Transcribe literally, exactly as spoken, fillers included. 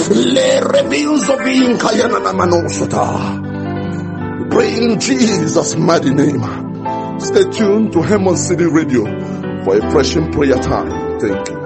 Le reveals of in Kayana Manosota. Pray in Jesus' mighty name. Stay tuned to Hemon City Radio for a pressing prayer time. Thank you.